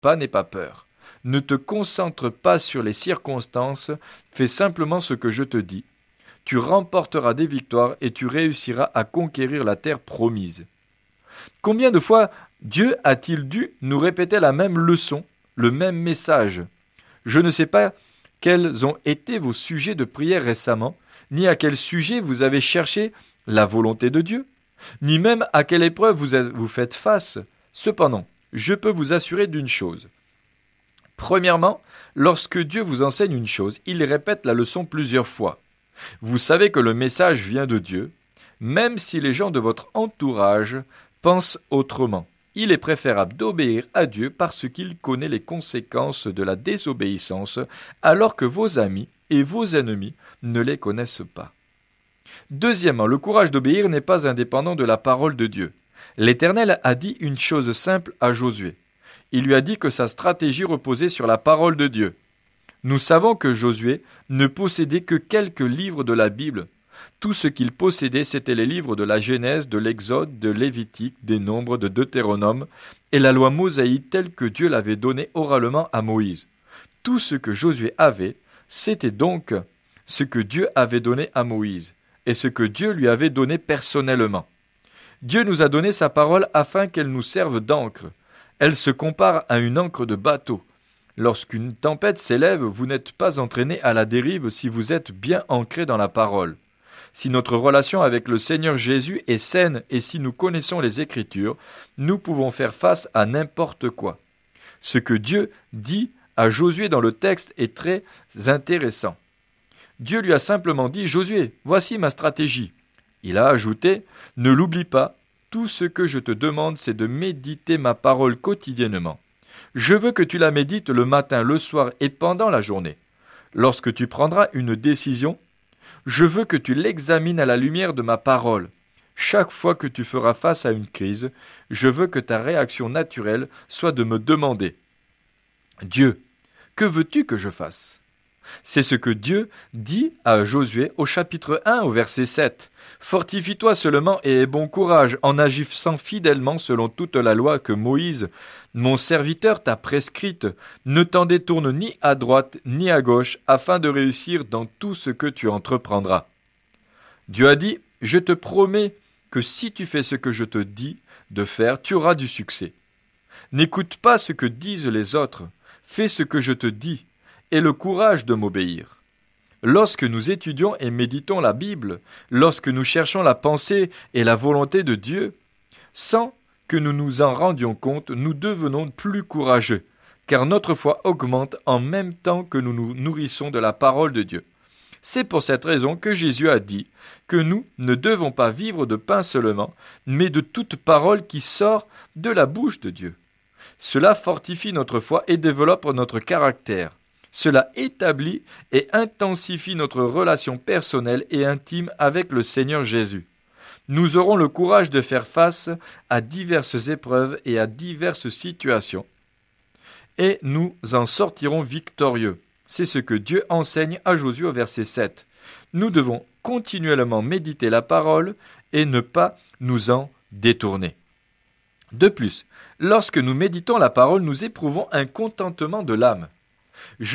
n'aie pas peur. Ne te concentre pas sur les circonstances, fais simplement ce que je te dis. Tu remporteras des victoires et tu réussiras à conquérir la terre promise. Combien de fois Dieu a-t-il dû nous répéter la même leçon, le même message? Je ne sais pas quels ont été vos sujets de prière récemment, ni à quel sujet vous avez cherché la volonté de Dieu, ni même à quelle épreuve vous faites face. Cependant, je peux vous assurer d'une chose. Premièrement, lorsque Dieu vous enseigne une chose, il répète la leçon plusieurs fois. Vous savez que le message vient de Dieu, même si les gens de votre entourage pensent autrement. Il est préférable d'obéir à Dieu parce qu'il connaît les conséquences de la désobéissance, alors que vos amis et vos ennemis ne les connaissent pas. Deuxièmement, le courage d'obéir n'est pas indépendant de la parole de Dieu. L'Éternel a dit une chose simple à Josué. Il lui a dit que sa stratégie reposait sur la parole de Dieu. Nous savons que Josué ne possédait que quelques livres de la Bible. Tout ce qu'il possédait, c'était les livres de la Genèse, de l'Exode, de Lévitique, des Nombres, de Deutéronome, et la loi mosaïque telle que Dieu l'avait donnée oralement à Moïse. Tout ce que Josué avait, c'était donc ce que Dieu avait donné à Moïse, et ce que Dieu lui avait donné personnellement. Dieu nous a donné sa parole afin qu'elle nous serve d'encre. Elle se compare à une encre de bateau. Lorsqu'une tempête s'élève, vous n'êtes pas entraîné à la dérive si vous êtes bien ancré dans la parole. Si notre relation avec le Seigneur Jésus est saine et si nous connaissons les Écritures, nous pouvons faire face à n'importe quoi. Ce que Dieu dit à Josué dans le texte est très intéressant. Dieu lui a simplement dit « Josué, voici ma stratégie ». Il a ajouté « Ne l'oublie pas, tout ce que je te demande, c'est de méditer ma parole quotidiennement. Je veux que tu la médites le matin, le soir et pendant la journée. Lorsque tu prendras une décision, je veux que tu l'examines à la lumière de ma parole. Chaque fois que tu feras face à une crise, je veux que ta réaction naturelle soit de me demander « Dieu, que veux-tu que je fasse ?» C'est ce que Dieu dit à Josué au chapitre 1 au verset 7. « Fortifie-toi seulement et aie bon courage en agissant fidèlement selon toute la loi que Moïse, mon serviteur, t'a prescrite. Ne t'en détourne ni à droite ni à gauche afin de réussir dans tout ce que tu entreprendras. » Dieu a dit « Je te promets que si tu fais ce que je te dis de faire, tu auras du succès. N'écoute pas ce que disent les autres, fais ce que je te dis. Et le courage de m'obéir. » Lorsque nous étudions et méditons la Bible, lorsque nous cherchons la pensée et la volonté de Dieu, sans que nous nous en rendions compte, nous devenons plus courageux, car notre foi augmente en même temps que nous nous nourrissons de la parole de Dieu. C'est pour cette raison que Jésus a dit que nous ne devons pas vivre de pain seulement, mais de toute parole qui sort de la bouche de Dieu. Cela fortifie notre foi et développe notre caractère. Cela établit et intensifie notre relation personnelle et intime avec le Seigneur Jésus. Nous aurons le courage de faire face à diverses épreuves et à diverses situations, et nous en sortirons victorieux. C'est ce que Dieu enseigne à Josué au verset 7. Nous devons continuellement méditer la parole et ne pas nous en détourner. De plus, lorsque nous méditons la parole, nous éprouvons un contentement de l'âme. Je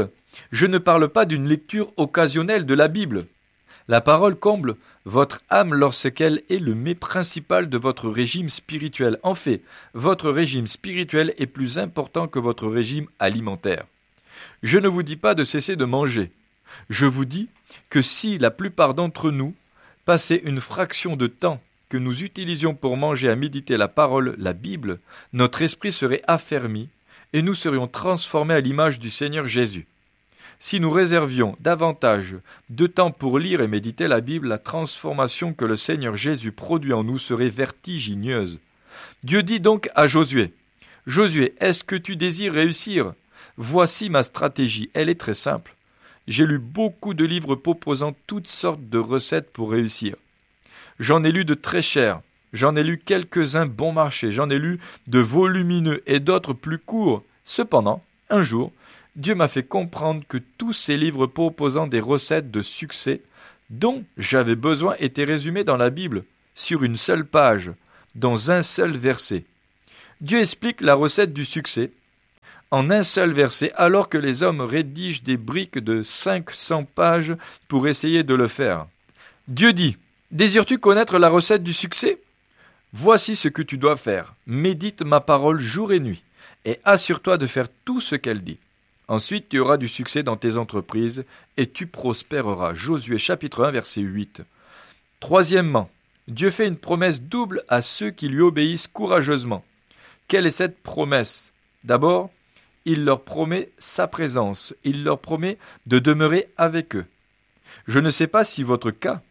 ne parle pas d'une lecture occasionnelle de la Bible. La parole comble votre âme lorsqu'elle est le mets principal de votre régime spirituel. En fait, votre régime spirituel est plus important que votre régime alimentaire. Je ne vous dis pas de cesser de manger. Je vous dis que si la plupart d'entre nous passaient une fraction de temps que nous utilisions pour manger à méditer la parole, la Bible, notre esprit serait affermi et nous serions transformés à l'image du Seigneur Jésus. Si nous réservions davantage de temps pour lire et méditer la Bible, la transformation que le Seigneur Jésus produit en nous serait vertigineuse. Dieu dit donc à Josué, « Josué, est-ce que tu désires réussir ? Voici ma stratégie, elle est très simple. J'ai lu beaucoup de livres proposant toutes sortes de recettes pour réussir. J'en ai lu de très chers. J'en ai lu quelques-uns bon marché, j'en ai lu de volumineux et d'autres plus courts. Cependant, un jour, Dieu m'a fait comprendre que tous ces livres proposant des recettes de succès dont j'avais besoin étaient résumés dans la Bible, sur une seule page, dans un seul verset. Dieu explique la recette du succès en un seul verset, alors que les hommes rédigent des briques de 500 pages pour essayer de le faire. Dieu dit, « Désires-tu connaître la recette du succès ? Voici ce que tu dois faire. Médite ma parole jour et nuit, et assure-toi de faire tout ce qu'elle dit. Ensuite, tu auras du succès dans tes entreprises, et tu prospéreras. » Josué chapitre 1, verset 8. Troisièmement, Dieu fait une promesse double à ceux qui lui obéissent courageusement. Quelle est cette promesse ? D'abord, il leur promet sa présence. Il leur promet de demeurer avec eux. Je ne sais pas si votre cas,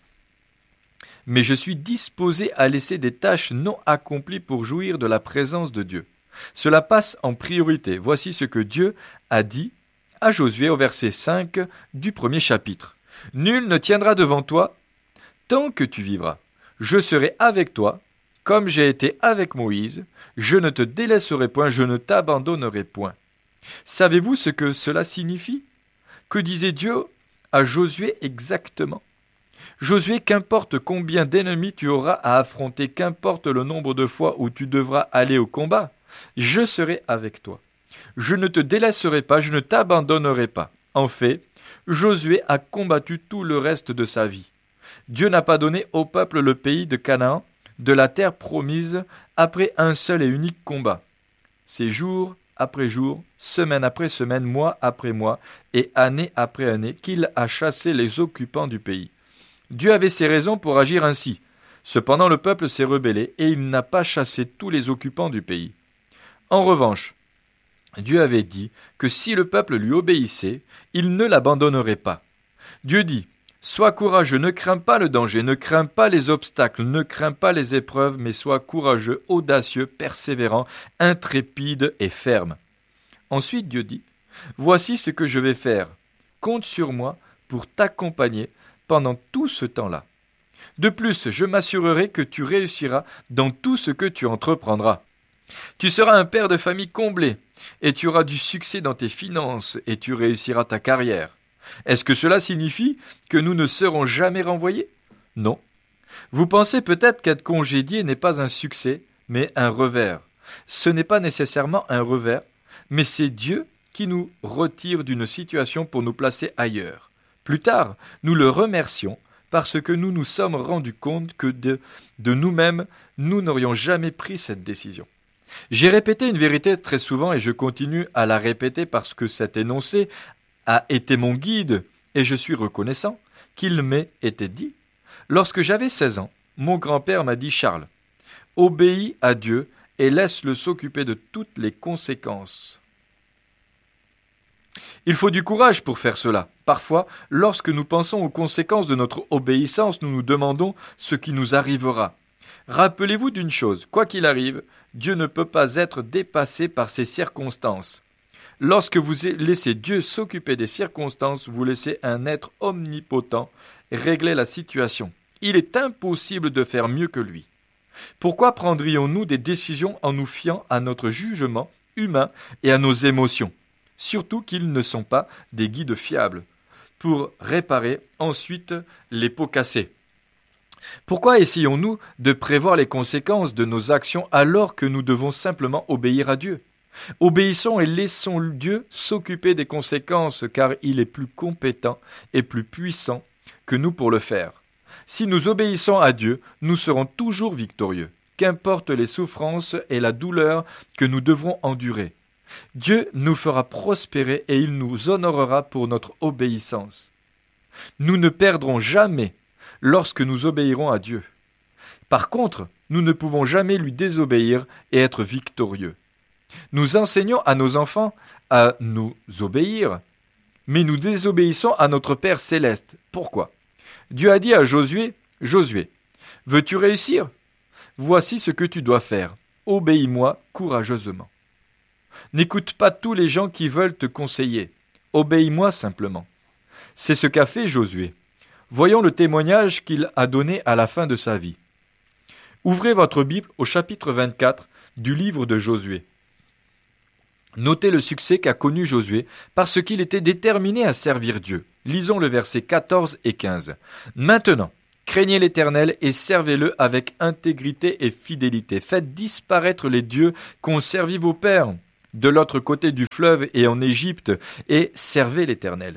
mais je suis disposé à laisser des tâches non accomplies pour jouir de la présence de Dieu. Cela passe en priorité. Voici ce que Dieu a dit à Josué au verset 5 du premier chapitre. « Nul ne tiendra devant toi tant que tu vivras. Je serai avec toi, comme j'ai été avec Moïse. Je ne te délaisserai point, je ne t'abandonnerai point. » Savez-vous ce que cela signifie ? Que disait Dieu à Josué exactement ? Josué, qu'importe combien d'ennemis tu auras à affronter, qu'importe le nombre de fois où tu devras aller au combat, je serai avec toi. Je ne te délaisserai pas, je ne t'abandonnerai pas. En fait, Josué a combattu tout le reste de sa vie. Dieu n'a pas donné au peuple le pays de Canaan, de la terre promise, après un seul et unique combat. C'est jour après jour, semaine après semaine, mois après mois et année après année qu'il a chassé les occupants du pays. Dieu avait ses raisons pour agir ainsi. Cependant, le peuple s'est rebellé et il n'a pas chassé tous les occupants du pays. En revanche, Dieu avait dit que si le peuple lui obéissait, il ne l'abandonnerait pas. Dieu dit, « Sois courageux, ne crains pas le danger, ne crains pas les obstacles, ne crains pas les épreuves, mais sois courageux, audacieux, persévérant, intrépide et ferme. » Ensuite Dieu dit, « Voici ce que je vais faire. Compte sur moi pour t'accompagner pendant tout ce temps-là. De plus, je m'assurerai que tu réussiras dans tout ce que tu entreprendras. Tu seras un père de famille comblé, et tu auras du succès dans tes finances, et tu réussiras ta carrière. » Est-ce que cela signifie que nous ne serons jamais renvoyés ? Non. Vous pensez peut-être qu'être congédié n'est pas un succès, mais un revers. Ce n'est pas nécessairement un revers, mais c'est Dieu qui nous retire d'une situation pour nous placer ailleurs. Plus tard, nous le remercions parce que nous nous sommes rendus compte que de nous-mêmes, nous n'aurions jamais pris cette décision. J'ai répété une vérité très souvent et je continue à la répéter parce que cet énoncé a été mon guide et je suis reconnaissant qu'il m'ait été dit. Lorsque j'avais 16 ans, mon grand-père m'a dit « Charles, obéis à Dieu et laisse-le s'occuper de toutes les conséquences. » Il faut du courage pour faire cela. Parfois, lorsque nous pensons aux conséquences de notre obéissance, nous nous demandons ce qui nous arrivera. Rappelez-vous d'une chose, quoi qu'il arrive, Dieu ne peut pas être dépassé par ses circonstances. Lorsque vous laissez Dieu s'occuper des circonstances, vous laissez un être omnipotent régler la situation. Il est impossible de faire mieux que lui. Pourquoi prendrions-nous des décisions en nous fiant à notre jugement humain et à nos émotions ? Surtout qu'ils ne sont pas des guides fiables pour réparer ensuite les pots cassés. Pourquoi essayons-nous de prévoir les conséquences de nos actions alors que nous devons simplement obéir à Dieu ? Obéissons et laissons Dieu s'occuper des conséquences car il est plus compétent et plus puissant que nous pour le faire. Si nous obéissons à Dieu, nous serons toujours victorieux, qu'importe les souffrances et la douleur que nous devrons endurer. Dieu nous fera prospérer et il nous honorera pour notre obéissance. Nous ne perdrons jamais lorsque nous obéirons à Dieu. Par contre, nous ne pouvons jamais lui désobéir et être victorieux. Nous enseignons à nos enfants à nous obéir, mais nous désobéissons à notre Père céleste. Pourquoi ? Dieu a dit à Josué, « Josué, veux-tu réussir ? Voici ce que tu dois faire. Obéis-moi courageusement. » N'écoute pas tous les gens qui veulent te conseiller. Obéis-moi simplement. C'est ce qu'a fait Josué. Voyons le témoignage qu'il a donné à la fin de sa vie. Ouvrez votre Bible au chapitre 24 du livre de Josué. Notez le succès qu'a connu Josué parce qu'il était déterminé à servir Dieu. Lisons le verset 14 et 15. « Maintenant, craignez l'Éternel et servez-le avec intégrité et fidélité. Faites disparaître les dieux qu'ont servi vos pères. de l'autre côté du fleuve et en Égypte, et servez l'Éternel.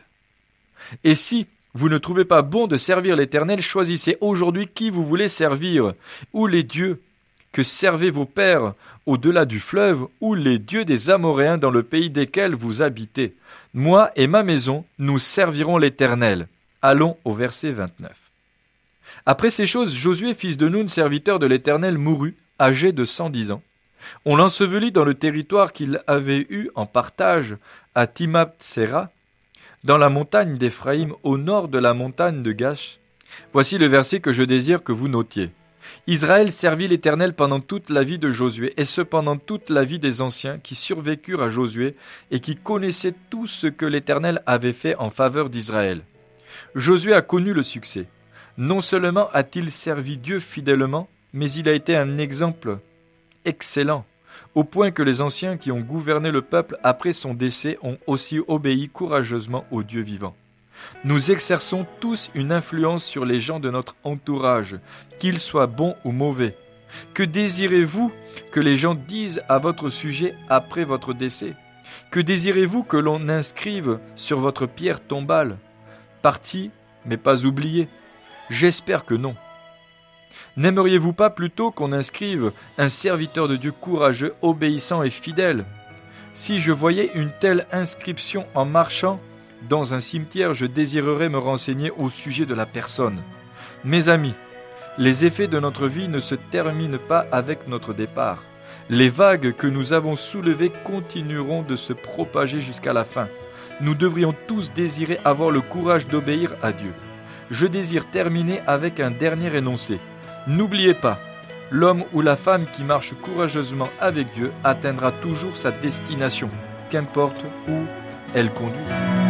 Et si vous ne trouvez pas bon de servir l'Éternel, choisissez aujourd'hui qui vous voulez servir, ou les dieux que servaient vos pères au-delà du fleuve, ou les dieux des Amoréens dans le pays desquels vous habitez. Moi et ma maison, nous servirons l'Éternel. Allons au verset 29. Après ces choses, Josué, fils de Nun, serviteur de l'Éternel, mourut, âgé de 110 ans. On l'ensevelit dans le territoire qu'il avait eu en partage à Timnath-Séra, dans la montagne d'Éphraïm, au nord de la montagne de Gash. Voici le verset que je désire que vous notiez. Israël servit l'Éternel pendant toute la vie de Josué, et cependant toute la vie des anciens qui survécurent à Josué et qui connaissaient tout ce que l'Éternel avait fait en faveur d'Israël. Josué a connu le succès. Non seulement a-t-il servi Dieu fidèlement, mais il a été un exemple excellent, au point que les anciens qui ont gouverné le peuple après son décès ont aussi obéi courageusement au Dieu vivant. Nous exerçons tous une influence sur les gens de notre entourage, qu'ils soient bons ou mauvais. Que désirez-vous que les gens disent à votre sujet après votre décès? Que désirez-vous que l'on inscrive sur votre pierre tombale? Parti, mais pas oublié? J'espère que non. N'aimeriez-vous pas plutôt qu'on inscrive un serviteur de Dieu courageux, obéissant et fidèle? Si je voyais une telle inscription en marchant dans un cimetière, je désirerais me renseigner au sujet de la personne. Mes amis, les effets de notre vie ne se terminent pas avec notre départ. Les vagues que nous avons soulevées continueront de se propager jusqu'à la fin. Nous devrions tous désirer avoir le courage d'obéir à Dieu. Je désire terminer avec un dernier énoncé. N'oubliez pas, l'homme ou la femme qui marche courageusement avec Dieu atteindra toujours sa destination, qu'importe où elle conduit.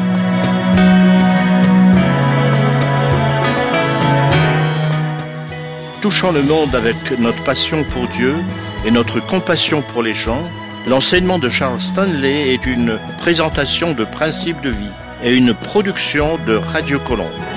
Touchant le monde avec notre passion pour Dieu et notre compassion pour les gens, l'enseignement de Charles Stanley est une présentation de principes de vie et une production de Radio Colombe.